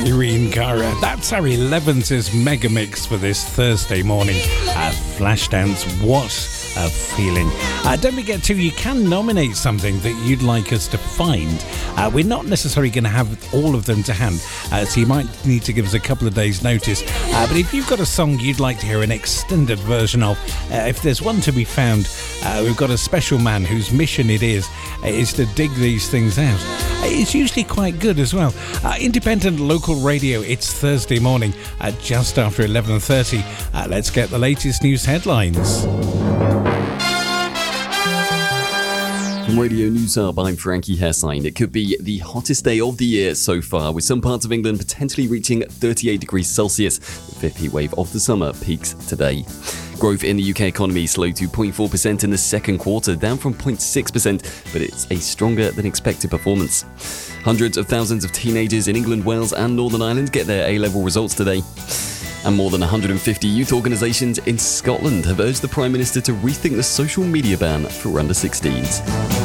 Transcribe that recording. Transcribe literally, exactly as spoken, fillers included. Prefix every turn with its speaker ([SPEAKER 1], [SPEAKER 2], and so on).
[SPEAKER 1] Irene Cara. That's our eleventh mega mix for this Thursday morning. Uh, Flashdance, what a feeling. Uh, don't forget too, you can nominate something that you'd like us to find. Uh, we're not necessarily going to have all of them to hand, uh, so you might need to give us a couple of days notice. Uh, but if you've got a song you'd like to hear an extended version of, uh, if there's one to be found, uh, we've got a special man whose mission it is, uh, is to dig these things out. Uh, it's usually quite good as well. Uh, independent local radio, it's Thursday morning at just after eleven thirty. Uh, let's get the latest news headlines.
[SPEAKER 2] From Radio News Hub, I'm Frankie Hessine. It could be the hottest day of the year so far, with some parts of England potentially reaching thirty-eight degrees Celsius. The fifth heat wave of the summer peaks today. Growth in the U K economy slowed to zero point four percent in the second quarter, down from zero point six percent, but it's a stronger than expected performance. Hundreds of thousands of teenagers in England, Wales and Northern Ireland get their A-level results today. And more than one hundred fifty youth organisations in Scotland have urged the Prime Minister to rethink the social media ban for under sixteens.